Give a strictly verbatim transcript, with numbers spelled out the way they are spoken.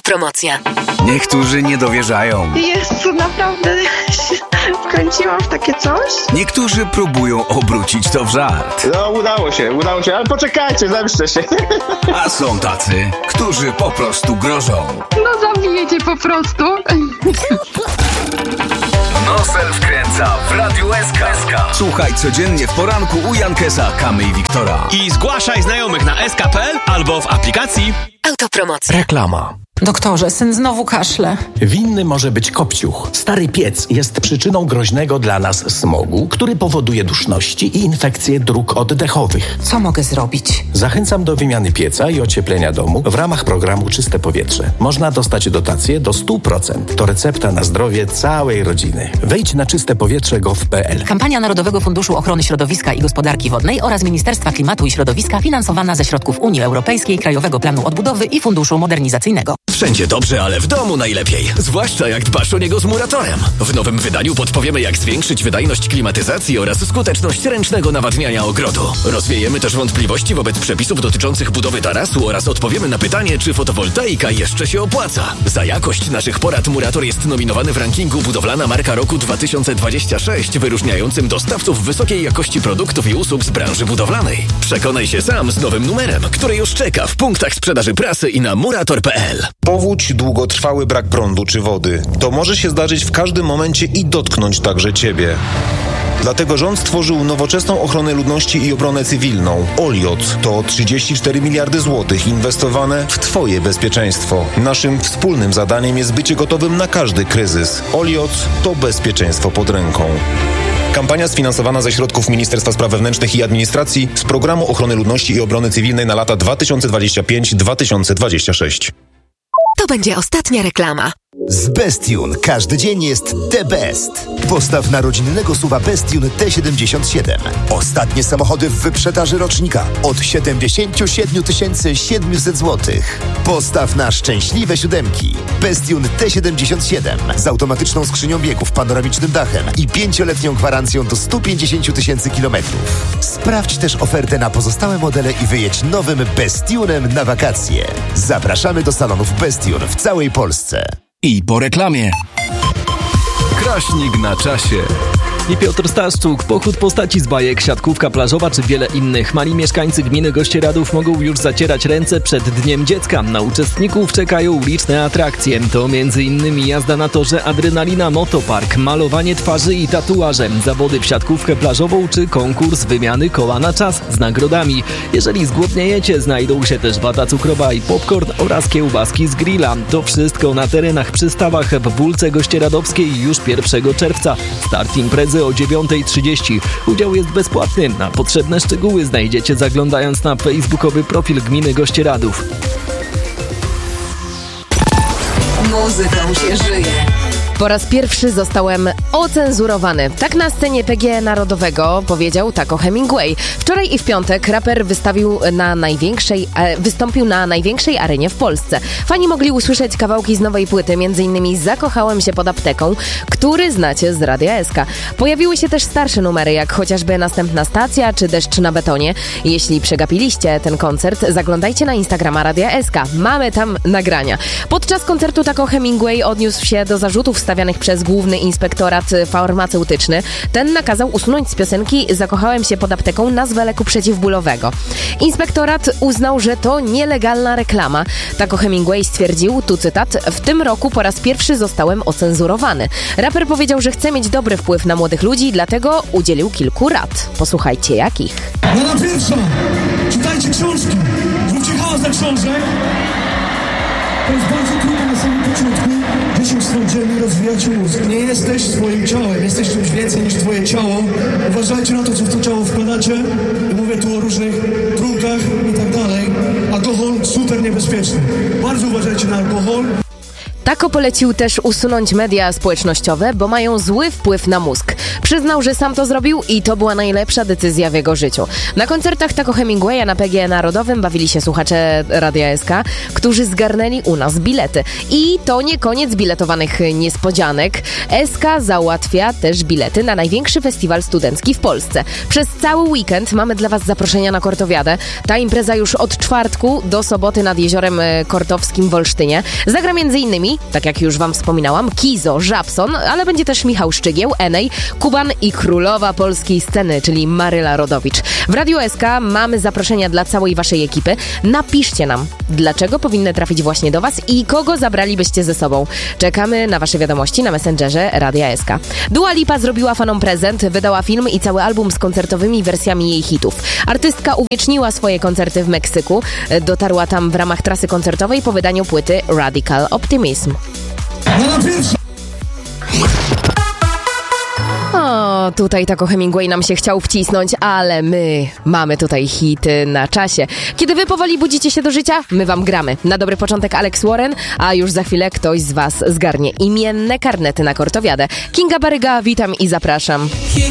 Autopromocja. Niektórzy nie dowierzają. Jezu, naprawdę się wkręciłam w takie coś? Niektórzy próbują obrócić to w żart. No, udało się, udało się, ale poczekajcie, zemszczę się. A są tacy, którzy po prostu grożą. No zabijecie po prostu. Nosel wkręca w Radiu S K. Słuchaj codziennie w poranku u Jankesa, Kamy i Wiktora. I zgłaszaj znajomych na s k kropka p l albo w aplikacji Autopromocja. Reklama. Doktorze, syn znowu kaszle. Winny może być kopciuch. Stary piec jest przyczyną groźnego dla nas smogu, który powoduje duszności i infekcje dróg oddechowych. Co mogę zrobić? Zachęcam do wymiany pieca i ocieplenia domu w ramach programu Czyste Powietrze. Można dostać dotację do sto procent. To recepta na zdrowie całej rodziny. Wejdź na czyste powietrze kropka gov kropka p l. Kampania Narodowego Funduszu Ochrony Środowiska i Gospodarki Wodnej oraz Ministerstwa Klimatu i Środowiska finansowana ze środków Unii Europejskiej, Krajowego Planu Odbudowy i Funduszu Modernizacyjnego. Wszędzie dobrze, ale w domu najlepiej. Zwłaszcza jak dbasz o niego z Muratorem. W nowym wydaniu podpowiemy, jak zwiększyć wydajność klimatyzacji oraz skuteczność ręcznego nawadniania ogrodu. Rozwiejemy też wątpliwości wobec przepisów dotyczących budowy tarasu oraz odpowiemy na pytanie, czy fotowoltaika jeszcze się opłaca. Za jakość naszych porad Murator jest nominowany w rankingu Budowlana Marka Roku dwa tysiące dwudziestego szóstego, wyróżniającym dostawców wysokiej jakości produktów i usług z branży budowlanej. Przekonaj się sam z nowym numerem, który już czeka w punktach sprzedaży prasy i na murator kropka p l. Powódź, długotrwały brak prądu czy wody. To może się zdarzyć w każdym momencie i dotknąć także Ciebie. Dlatego rząd stworzył nowoczesną ochronę ludności i obronę cywilną. Oliot to trzydzieści cztery miliardy złotych inwestowane w Twoje bezpieczeństwo. Naszym wspólnym zadaniem jest bycie gotowym na każdy kryzys. Oliot to bezpieczeństwo pod ręką. Kampania sfinansowana ze środków Ministerstwa Spraw Wewnętrznych i Administracji z Programu Ochrony Ludności i Obrony Cywilnej na lata dwa tysiące dwudziesty piąty do dwa tysiące dwudziestego szóstego. To będzie ostatnia reklama. Z Bestune każdy dzień jest the best. Postaw na rodzinnego S U V-a Bestune T siedemdziesiąt siedem. Ostatnie samochody w wyprzedaży rocznika od siedemdziesiąt siedem tysięcy siedemset złotych. Postaw na szczęśliwe siódemki. Bestune T siedemdziesiąt siedem z automatyczną skrzynią biegów, panoramicznym dachem i pięcioletnią gwarancją do sto pięćdziesiąt tysięcy kilometrów. Sprawdź też ofertę na pozostałe modele i wyjedź nowym Bestunem na wakacje. Zapraszamy do salonów Bestune w całej Polsce. I po reklamie. Kraśnik na czasie. I Piotr Staszczuk, pochód postaci z bajek, siatkówka plażowa czy wiele innych. Mali mieszkańcy gminy Gościeradów mogą już zacierać ręce przed Dniem Dziecka. Na uczestników czekają liczne atrakcje. To między innymi jazda na torze Adrenalina Motopark, malowanie twarzy i tatuaże, zawody w siatkówkę plażową czy konkurs wymiany koła na czas z nagrodami. Jeżeli zgłodniejecie, znajdą się też wata cukrowa i popcorn oraz kiełbaski z grilla. To wszystko na terenach przystawach w Wólce Gościeradowskiej już pierwszego czerwca. Start imprezy o dziewiąta trzydzieści. Udział jest bezpłatny, a potrzebne szczegóły znajdziecie zaglądając na facebookowy profil Gminy Gościeradów. Muzyką się żyje. Po raz pierwszy zostałem ocenzurowany. Tak na scenie P G Narodowego powiedział Taco Hemingway. Wczoraj i w piątek raper wystawił na największej, e, wystąpił na największej arenie w Polsce. Fani mogli usłyszeć kawałki z nowej płyty, między innymi Zakochałem się pod apteką, który znacie z Radia S K. Pojawiły się też starsze numery, jak chociażby Następna stacja czy Deszcz na betonie. Jeśli przegapiliście ten koncert, zaglądajcie na Instagrama Radia S K. Mamy tam nagrania. Podczas koncertu Taco Hemingway odniósł się do zarzutów stawianych przez Główny Inspektorat Farmaceutyczny. Ten nakazał usunąć z piosenki Zakochałem się pod apteką nazwę leku przeciwbólowego. Inspektorat uznał, że to nielegalna reklama. Taco Hemingway stwierdził, tu cytat, w tym roku po raz pierwszy zostałem ocenzurowany. Raper powiedział, że chce mieć dobry wpływ na młodych ludzi, dlatego udzielił kilku rad. Posłuchajcie jakich. Rada pierwsza. Czytajcie książki. Zróbcie chaos na książek. To jest bardzo trudne na samym początku. dziesięć stron dziennie rozwijać mózg. Nie jesteś swoim ciałem, jesteś czymś więcej niż twoje ciało. Uważajcie na to, co w to ciało wkładacie. I mówię tu o różnych trunkach i tak dalej. Alkohol super niebezpieczny. Bardzo uważajcie na alkohol. Tako polecił też usunąć media społecznościowe, bo mają zły wpływ na mózg. Przyznał, że sam to zrobił i to była najlepsza decyzja w jego życiu. Na koncertach Taco Hemingwaya na P G E Narodowym bawili się słuchacze Radia S K, którzy zgarnęli u nas bilety. I to nie koniec biletowanych niespodzianek. S K załatwia też bilety na największy festiwal studencki w Polsce. Przez cały weekend mamy dla Was zaproszenia na Kortowiadę. Ta impreza już od czwartku do soboty nad Jeziorem Kortowskim w Olsztynie. Zagra m.in., tak jak już Wam wspominałam, Kizo, Żabson, ale będzie też Michał Szczygieł, Enej, Kuban i królowa polskiej sceny, czyli Maryla Rodowicz. W Radiu S K mamy zaproszenia dla całej Waszej ekipy. Napiszcie nam, dlaczego powinny trafić właśnie do Was i kogo zabralibyście ze sobą. Czekamy na Wasze wiadomości na Messengerze Radia S K. Dua Lipa zrobiła fanom prezent, wydała film i cały album z koncertowymi wersjami jej hitów. Artystka uwieczniła swoje koncerty w Meksyku. Dotarła tam w ramach trasy koncertowej po wydaniu płyty Radical Optimism. O, tutaj Taco Hemingway nam się chciał wcisnąć, ale my mamy tutaj hity na czasie. Kiedy wy powoli budzicie się do życia, my wam gramy. Na dobry początek Alex Warren, a już za chwilę ktoś z was zgarnie imienne karnety na Kortowiadę. Kinga Baryga, witam i zapraszam.